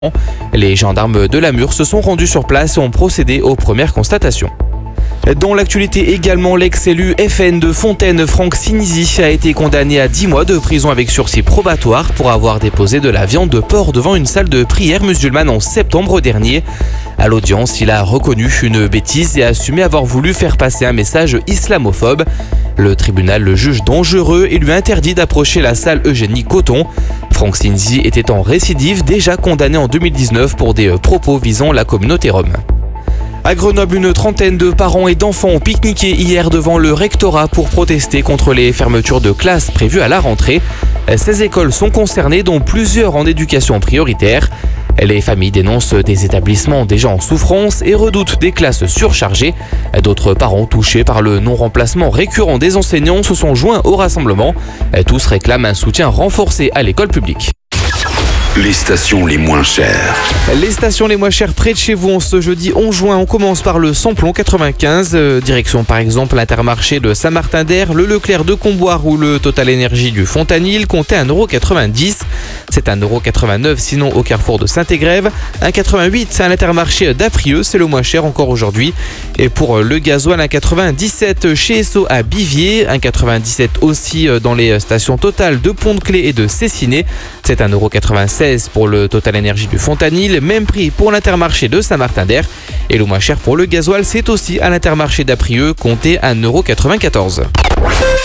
Les gendarmes de Lamure se sont rendus sur place et ont procédé aux premières constatations. Dans l'actualité également, l'ex-élu FN de Fontaine, Franck Sinisi, a été condamné à 10 mois de prison avec sursis probatoire pour avoir déposé de la viande de porc devant une salle de prière musulmane en septembre dernier. À l'audience, il a reconnu une bêtise et a assumé avoir voulu faire passer un message islamophobe. Le tribunal le juge dangereux et lui interdit d'approcher la salle Eugénie Coton. Franck Sinisi était en récidive, déjà condamné en 2019 pour des propos visant la communauté rom. À Grenoble, une trentaine de parents et d'enfants ont pique-niqué hier devant le rectorat pour protester contre les fermetures de classes prévues à la rentrée. 16 écoles sont concernées, dont plusieurs en éducation prioritaire. Les familles dénoncent des établissements déjà en souffrance et redoutent des classes surchargées. D'autres parents touchés par le non-remplacement récurrent des enseignants se sont joints au rassemblement. Tous réclament un soutien renforcé à l'école publique. Les stations les moins chères. Les stations les moins chères près de chez vous en ce jeudi 11 juin. On commence par le Samplon 95, direction par exemple l'Intermarché de Saint-Martin-d'Air, le Leclerc de Comboire ou le Total Énergie du Fontanil, comptez 1,90 €. C'est 1,89 € sinon au carrefour de Saint-Égrève. 1,88 € à l'Intermarché d'Aprieux, c'est le moins cher encore aujourd'hui. Et pour le gasoil, 1,97 € chez Esso à Bivier, 1,97 € aussi dans les stations Total de Pont-de-Clé et de Cessiné. C'est 1,96 € pour le Total Énergie du Fontanil, même prix pour l'Intermarché de Saint-Martin-d'Air. Et le moins cher pour le gasoil, c'est aussi à l'Intermarché d'Aprieux, comptez 1,94 €.